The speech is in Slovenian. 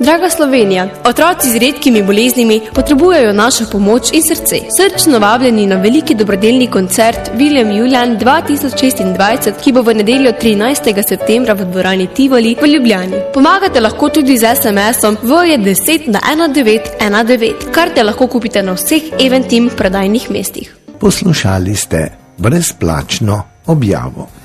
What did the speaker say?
Draga Slovenija, otroci z redkimi boleznimi potrebujejo našo pomoč in srce. Srčno vabljeni na veliki dobrodelni koncert William Julian 2026, ki bo v nedeljo 13. septembra v dvorani Tivoli v Ljubljani. Pomagate lahko tudi z SMS-om VJ10 na 1919. Karte lahko kupite na vseh Eventim prodajnih mestih. Poslušali ste brezplačno objavo.